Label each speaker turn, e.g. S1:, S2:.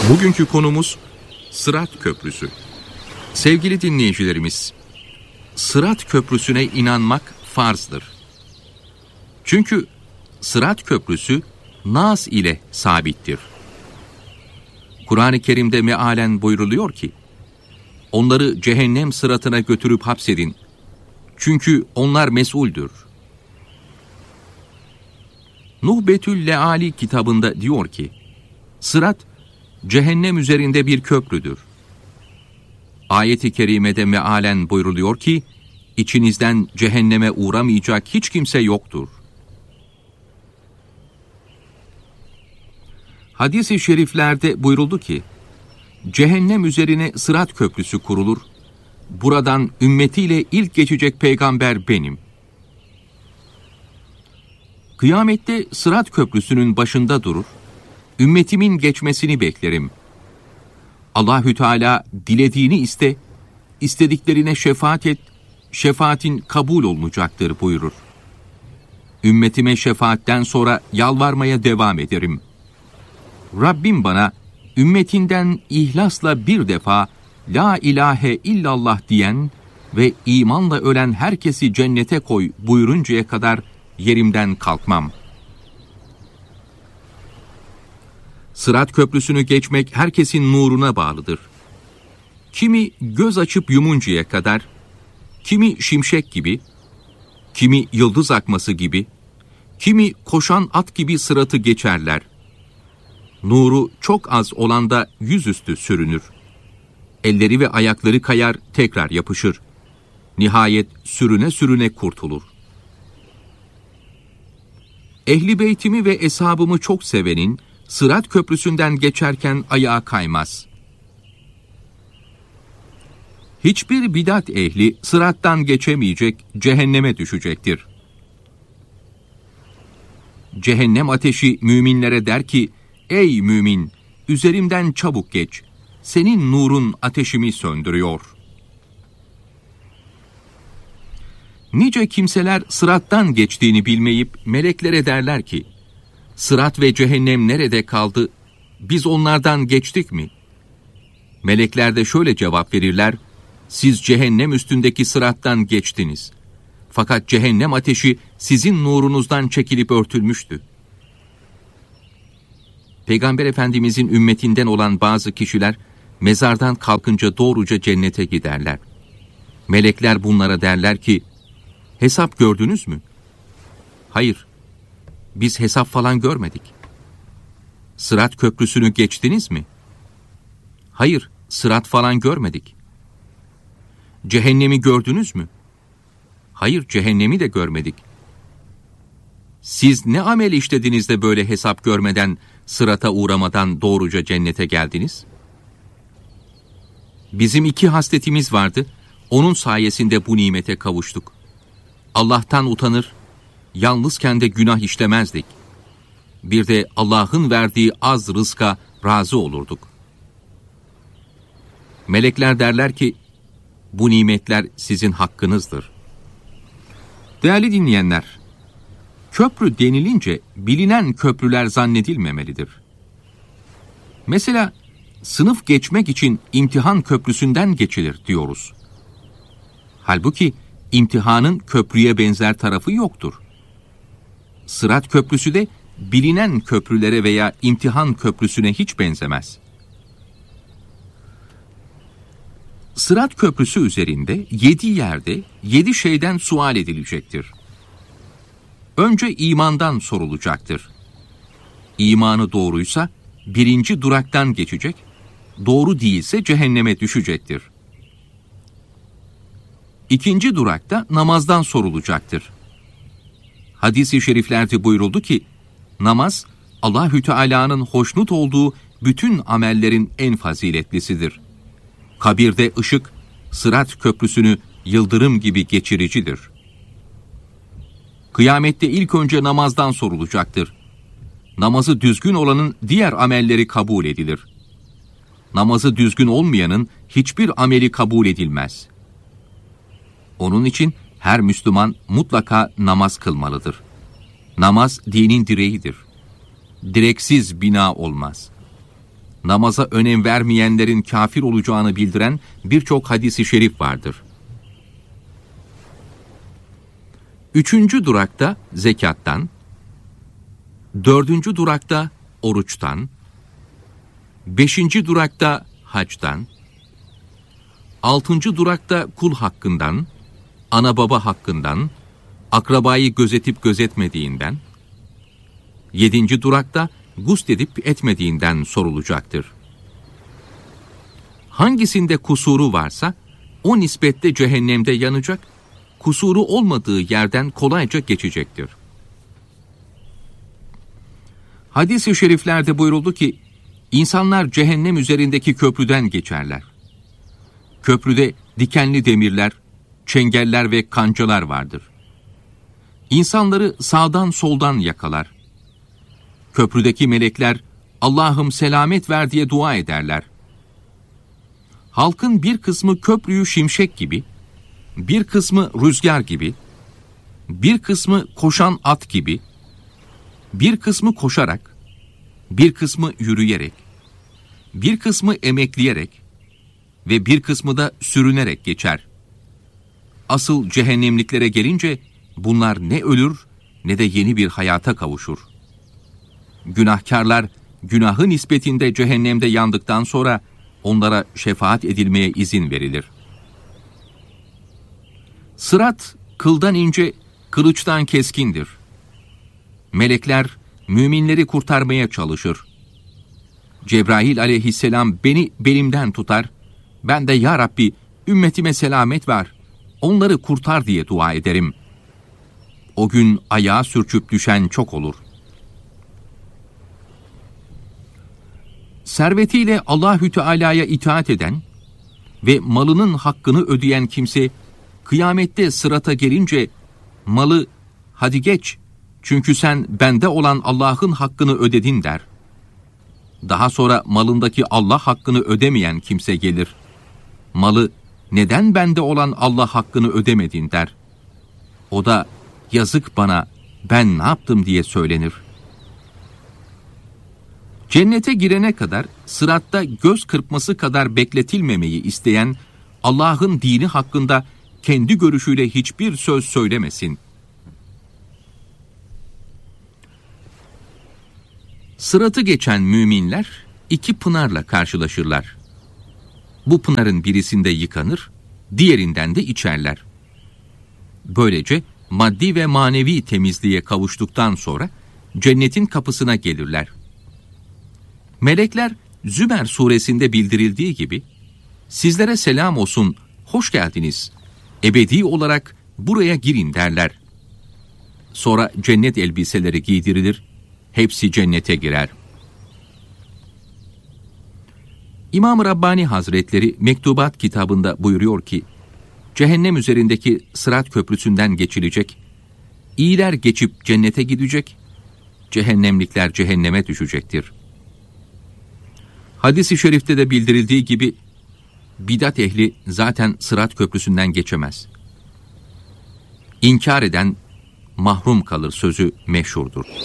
S1: Bugünkü konumuz Sırat Köprüsü. Sevgili dinleyicilerimiz, Sırat Köprüsü'ne inanmak farzdır. Çünkü Sırat Köprüsü Nas ile sabittir. Kur'an-ı Kerim'de mealen buyruluyor ki, onları cehennem sıratına götürüp hapsedin. Çünkü onlar mesuldür. Nuhbetül Leali kitabında diyor ki, Sırat, cehennem üzerinde bir köprüdür. Ayet-i kerimede mealen buyruluyor ki, içinizden cehenneme uğramayacak hiç kimse yoktur. Hadis-i şeriflerde buyruldu ki, cehennem üzerine Sırat Köprüsü kurulur, buradan ümmetiyle ilk geçecek peygamber benim. Kıyamette Sırat Köprüsü'nün başında durur, ümmetimin geçmesini beklerim. Allahü Teala dilediğini iste, istediklerine şefaat et, şefaatin kabul olunacaktır buyurur. Ümmetime şefaatten sonra yalvarmaya devam ederim. Rabbim bana ümmetinden ihlasla bir defa La ilahe illallah diyen ve imanla ölen herkesi cennete koy buyuruncaya kadar yerimden kalkmam. Sırat Köprüsü'nü geçmek herkesin nuruna bağlıdır. Kimi göz açıp yumuncaya kadar, kimi şimşek gibi, kimi yıldız akması gibi, kimi koşan at gibi sıratı geçerler. Nuru çok az olan da yüzüstü sürünür. Elleri ve ayakları kayar, tekrar yapışır. Nihayet sürüne sürüne kurtulur. Ehli beytimi ve eshabımı çok sevenin, Sırat Köprüsü'nden geçerken ayağı kaymaz. Hiçbir bidat ehli sırattan geçemeyecek, cehenneme düşecektir. Cehennem ateşi müminlere der ki, ey mümin, üzerimden çabuk geç, senin nurun ateşimi söndürüyor. Nice kimseler sırattan geçtiğini bilmeyip meleklere derler ki, Sırat ve cehennem nerede kaldı? Biz onlardan geçtik mi? Melekler de şöyle cevap verirler, siz cehennem üstündeki sırattan geçtiniz. Fakat cehennem ateşi sizin nurunuzdan çekilip örtülmüştü. Peygamber Efendimizin ümmetinden olan bazı kişiler, mezardan kalkınca doğruca cennete giderler. Melekler bunlara derler ki, hesap gördünüz mü? Hayır, biz hesap falan görmedik. Sırat Köprüsü'nü geçtiniz mi? Hayır, sırat falan görmedik. Cehennemi gördünüz mü? Hayır, cehennemi de görmedik. Siz ne amel işlediniz de böyle hesap görmeden, sırata uğramadan doğruca cennete geldiniz? Bizim 2 hasletimiz vardı, onun sayesinde bu nimete kavuştuk. Allah'tan utanır, yalnızken de günah işlemezdik. Bir de Allah'ın verdiği az rızka razı olurduk. Melekler derler ki, bu nimetler sizin hakkınızdır. Değerli dinleyenler, köprü denilince bilinen köprüler zannedilmemelidir. Mesela sınıf geçmek için imtihan köprüsünden geçilir diyoruz. Halbuki imtihanın köprüye benzer tarafı yoktur. Sırat Köprüsü de bilinen köprülere veya imtihan köprüsüne hiç benzemez. Sırat Köprüsü üzerinde 7 yerde 7 şeyden sual edilecektir. Önce imandan sorulacaktır. İmanı doğruysa 1. duraktan geçecek, doğru değilse cehenneme düşecektir. 2. durakta namazdan sorulacaktır. Hadis-i şeriflerde buyruldu ki, namaz, Allahü Teala'nın hoşnut olduğu bütün amellerin en faziletlisidir. Kabirde ışık, Sırat Köprüsü'nü yıldırım gibi geçiricidir. Kıyamette ilk önce namazdan sorulacaktır. Namazı düzgün olanın diğer amelleri kabul edilir. Namazı düzgün olmayanın hiçbir ameli kabul edilmez. Onun için her Müslüman mutlaka namaz kılmalıdır. Namaz dinin direğidir. Direksiz bina olmaz. namaza önem vermeyenlerin kafir olacağını bildiren birçok hadis-i şerif vardır. 3. durakta zekattan, 4. durakta oruçtan, 5. durakta hacdan, 6. durakta kul hakkından, ana baba hakkından, akrabayı gözetip gözetmediğinden, 7. durakta gusledip etmediğinden sorulacaktır. Hangisinde kusuru varsa o nispette cehennemde yanacak, kusuru olmadığı yerden kolayca geçecektir. Hadis-i şeriflerde buyuruldu ki, insanlar cehennem üzerindeki köprüden geçerler. Köprüde dikenli demirler, çengeller ve kancalar vardır. İnsanları sağdan soldan yakalar. Köprüdeki melekler, Allah'ım selamet ver diye dua ederler. Halkın bir kısmı köprüyü şimşek gibi, bir kısmı rüzgar gibi, bir kısmı koşan at gibi, bir kısmı koşarak, bir kısmı yürüyerek, bir kısmı emekleyerek ve bir kısmı da sürünerek geçer. Asıl cehennemliklere gelince bunlar ne ölür ne de yeni bir hayata kavuşur. Günahkarlar günahı nispetinde cehennemde yandıktan sonra onlara şefaat edilmeye izin verilir. Sırat kıldan ince, kılıçtan keskindir. Melekler müminleri kurtarmaya çalışır. Cebrail aleyhisselam beni belimden tutar, ben de ya Rabbi ümmetime selamet ver, onları kurtar diye dua ederim. O gün ayağa sürçüp düşen çok olur. Servetiyle Allahü Teala'ya itaat eden ve malının hakkını ödeyen kimse, kıyamette sırata gelince, malı hadi geç, çünkü sen bende olan Allah'ın hakkını ödedin der. Daha sonra malındaki Allah hakkını ödemeyen kimse gelir. Malı neden bende olan Allah hakkını ödemedin der. O da yazık bana, ben ne yaptım diye söylenir. Cennete girene kadar sıratta göz kırpması kadar bekletilmemeyi isteyen Allah'ın dini hakkında kendi görüşüyle hiçbir söz söylemesin. Sıratı geçen müminler iki pınarla karşılaşırlar. Bu pınarın birisinde yıkanır, diğerinden de içerler. Böylece maddi ve manevi temizliğe kavuştuktan sonra cennetin kapısına gelirler. Melekler Zümer suresinde bildirildiği gibi, sizlere selam olsun, hoş geldiniz, ebedi olarak buraya girin derler. Sonra cennet elbiseleri giydirilir, hepsi cennete girer. İmam-ı Rabbani Hazretleri Mektubat kitabında buyuruyor ki, cehennem üzerindeki Sırat Köprüsü'nden geçilecek, iyiler geçip cennete gidecek, cehennemlikler cehenneme düşecektir. Hadis-i şerifte de bildirildiği gibi, bidat ehli zaten Sırat Köprüsü'nden geçemez. İnkar eden mahrum kalır sözü meşhurdur.